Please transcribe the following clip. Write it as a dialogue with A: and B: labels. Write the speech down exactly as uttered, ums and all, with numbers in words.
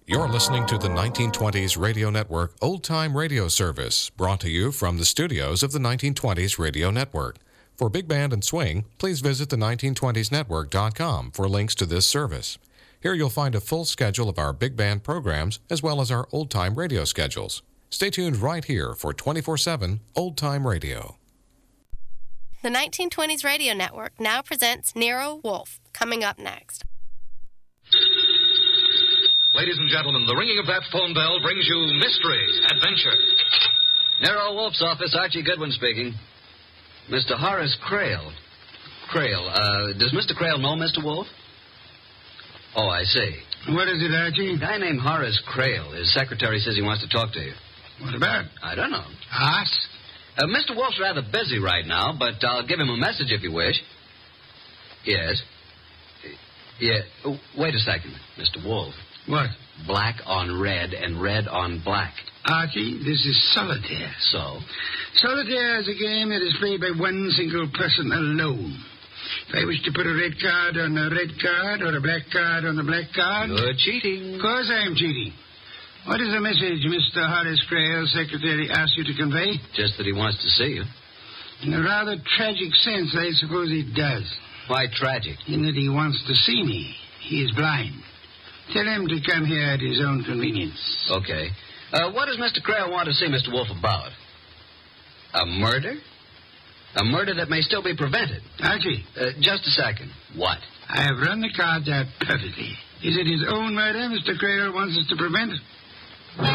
A: You're listening to the nineteen twenties Radio Network Old Time Radio Service, brought to you from the studios of the nineteen twenties Radio Network. For big band and swing, please visit the nineteen twenties network dot com for links to this service. Here you'll find a full schedule of our big band programs as well as our old time radio schedules. Stay tuned right here for twenty-four seven Old Time Radio.
B: The nineteen twenties Radio Network now presents Nero Wolfe, coming up next.
C: Ladies and gentlemen, the ringing of that phone bell brings you mystery, adventure.
D: Nero Wolfe's office, Archie Goodwin speaking. Mister Horace Crail. Crail, uh, does Mister Crail know Mister Wolfe? Oh, I see.
E: What is it, Archie?
D: A guy named Horace Crail. His secretary says he wants to talk to you.
E: What about?
D: I don't know.
E: Ask?
D: Uh, Mister Wolfe's rather busy right now, but I'll give him a message if you wish. Yes. Yeah. Oh, wait a second, Mister Wolfe.
E: What?
D: Black on red and red on black.
E: Archie, this is solitaire.
D: So?
E: Solitaire is a game that is played by one single person alone. If I wish to put a red card on a red card or a black card on a black card...
D: You're cheating.
E: Of course I am cheating. What is the message Mister Horace Crail, secretary, asked you to convey?
D: Just that he wants to see you.
E: In a rather tragic sense, I suppose he does.
D: Why tragic?
E: In that he wants to see me. He is blind. Tell him to come here at his own convenience.
D: Okay. Uh, what does Mister Crail want to see Mister Wolfe about? A murder? A murder that may still be prevented.
E: Archie.
D: Uh, just a second. What?
E: I have run the cards out perfectly. Is it his own murder Mister Crail wants us to prevent?